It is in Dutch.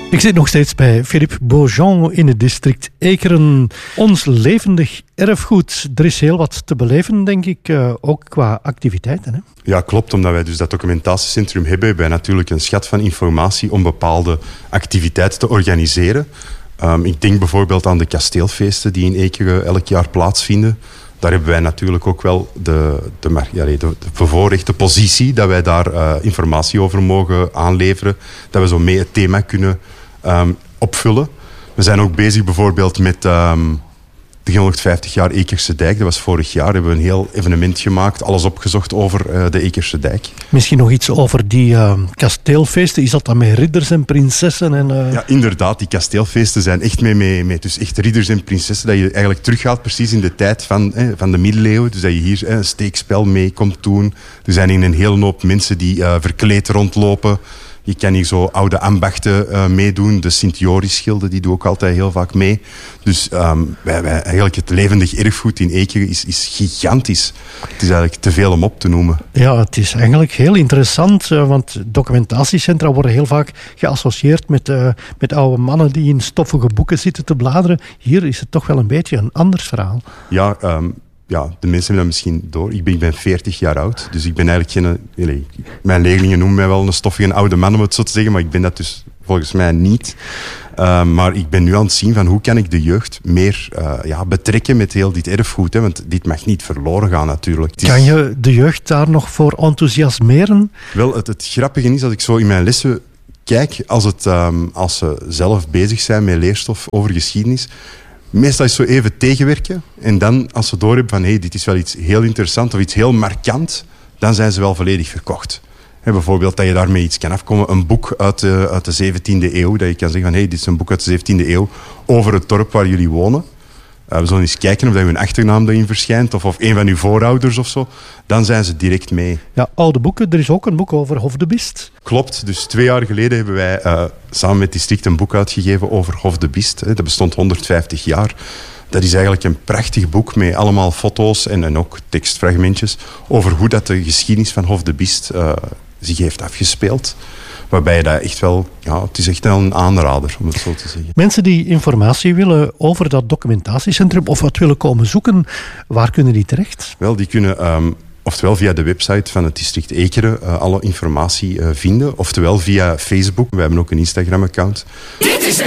Ik zit nog steeds bij Philippe Beaujean in het district Ekeren. Ons levendig erfgoed. Er is heel wat te beleven, denk ik, ook qua activiteiten. Hè? Ja, klopt. Omdat wij dus dat documentatiecentrum hebben wij natuurlijk een schat van informatie om bepaalde activiteiten te organiseren. Ik denk bijvoorbeeld aan de kasteelfeesten die in Ekeren elk jaar plaatsvinden. Daar hebben wij natuurlijk ook wel de bevoorrechte positie dat wij daar informatie over mogen aanleveren. Dat we zo mee het thema kunnen opvullen. We zijn ook bezig bijvoorbeeld met de 150 jaar Ekerse Dijk. Dat was vorig jaar. Hebben we een heel evenement gemaakt. Alles opgezocht over de Ekerse Dijk. Misschien nog iets over die kasteelfeesten. Is dat dan met ridders en prinsessen? Ja, inderdaad. Die kasteelfeesten zijn echt mee dus echt ridders en prinsessen. Dat je eigenlijk teruggaat precies in de tijd van de middeleeuwen. Dus dat je hier een steekspel mee komt doen. Er zijn een hele hoop mensen die verkleed rondlopen. Je kan hier zo oude ambachten meedoen. De Sint-Joris-schilden, die doen ook altijd heel vaak mee. Dus eigenlijk het levendig erfgoed in Ekeren is gigantisch. Het is eigenlijk te veel om op te noemen. Ja, het is eigenlijk heel interessant, want documentatiecentra worden heel vaak geassocieerd met oude mannen die in stoffige boeken zitten te bladeren. Hier is het toch wel een beetje een anders verhaal. Ja, de mensen hebben dat misschien door. Ik ben 40 jaar oud, dus ik ben eigenlijk mijn leerlingen noemen mij wel een stoffige oude man, om het zo te zeggen, maar ik ben dat dus volgens mij niet. Maar ik ben nu aan het zien van hoe kan ik de jeugd meer betrekken met heel dit erfgoed. Hè? Want dit mag niet verloren gaan natuurlijk. Kan je de jeugd daar nog voor enthousiasmeren? Wel, het grappige is dat ik zo in mijn lessen kijk, als ze zelf bezig zijn met leerstof over geschiedenis. Meestal is het zo even tegenwerken. En dan, als ze doorhebben van dit is wel iets heel interessant of iets heel markant, dan zijn ze wel volledig verkocht. Bijvoorbeeld dat je daarmee iets kan afkomen. Een boek uit de 17e eeuw. Dat je kan zeggen van dit is een boek uit de 17e eeuw over het dorp waar jullie wonen. We zullen eens kijken of dat hun achternaam erin verschijnt. Of een van uw voorouders of zo. Dan zijn ze direct mee. Ja, oude boeken. Er is ook een boek over Hof de Bist. Klopt. Dus 2 jaar geleden hebben wij samen met het district een boek uitgegeven over Hof de Bist. Dat bestond 150 jaar. Dat is eigenlijk een prachtig boek met allemaal foto's en ook tekstfragmentjes over hoe dat de geschiedenis van Hof de Bist zich heeft afgespeeld. Waarbij dat echt wel, het is echt wel een aanrader, om het zo te zeggen. Mensen die informatie willen over dat documentatiecentrum of wat willen komen zoeken, waar kunnen die terecht? Wel, die kunnen oftewel via de website van het district Ekeren alle informatie vinden, oftewel via Facebook. We hebben ook een Instagram-account. Dit is